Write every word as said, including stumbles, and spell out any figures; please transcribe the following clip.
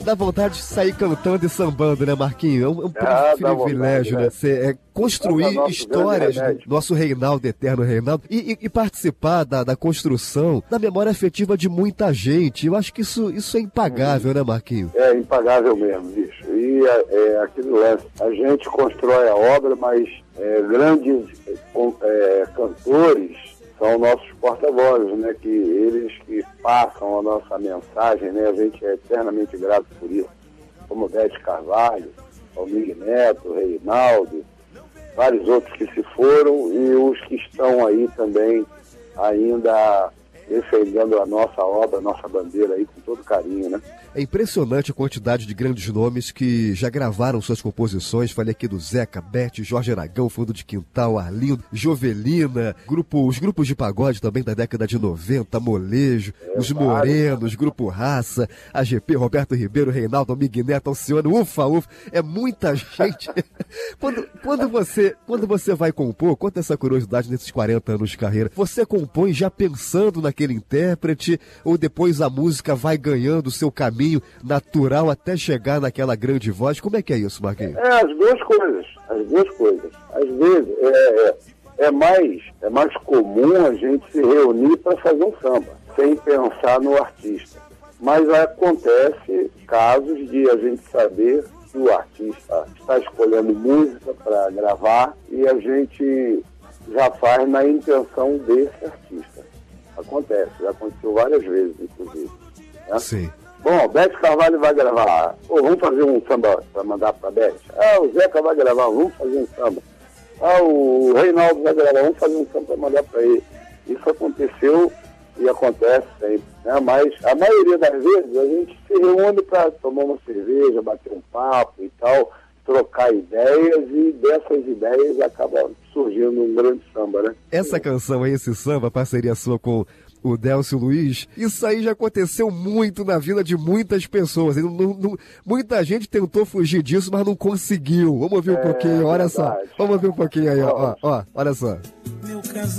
Dá vontade de sair cantando e sambando, né, Marquinhos? É um, é um Ah, privilégio, vontade, né? Você é construir nosso histórias do nosso Reinaldo, eterno Reinaldo, e, e, e participar da, da construção da memória afetiva de muita gente. Eu acho que isso, isso é impagável, hum. né, Marquinhos? É impagável mesmo, bicho. E é, é aquele lance. A gente constrói a obra, mas é, grandes é, cantores são nossos porta-vozes, né? Que eles que passam a nossa mensagem, né? A gente é eternamente grato por isso. Como Bete Carvalho, Almir Neto, Reinaldo, vários outros que se foram e os que estão aí também ainda defendendo a nossa obra, a nossa bandeira aí com todo carinho, né? É impressionante a quantidade de grandes nomes que já gravaram suas composições. Falei aqui do Zeca, Bete, Jorge Aragão, Fundo de Quintal, Arlindo, Jovelina, grupo, os grupos de pagode também da década de noventa, Molejo, é, os Morenos, Grupo Raça, A G P, Roberto Ribeiro, Reinaldo, Almir Neto, Alcione, ufa, ufa, é muita gente. quando, quando, você, quando você vai compor, conta essa curiosidade nesses quarenta anos de carreira, você compõe já pensando naquele intérprete ou depois a música vai ganhando o seu caminho natural até chegar naquela grande voz? Como é que é isso, Marquinhos? É, as duas coisas, as duas coisas. Às vezes é, é, é, mais, é mais comum a gente se reunir para fazer um samba, sem pensar no artista. Mas acontece casos de a gente saber que o artista está escolhendo música para gravar e a gente já faz na intenção desse artista. Acontece, já aconteceu várias vezes, inclusive. Né? Sim. Bom, Bete Carvalho vai gravar. Pô, vamos fazer um samba para mandar para Bete. Ah, o Zeca vai gravar, vamos fazer um samba. Ah, o Reinaldo vai gravar, vamos fazer um samba para mandar para ele. Isso aconteceu e acontece sempre, né? Mas a maioria das vezes a gente se reúne para tomar uma cerveja, bater um papo e tal, trocar ideias e dessas ideias acaba surgindo um grande samba, né? Essa canção aí, esse samba, parceria sua com o Délcio Luiz, isso aí já aconteceu muito na vida de muitas pessoas. Não, não, não, muita gente tentou fugir disso, mas não conseguiu. Vamos ouvir um é, pouquinho, olha verdade. só. Vamos ouvir um pouquinho aí, ó, ó, ó, olha só.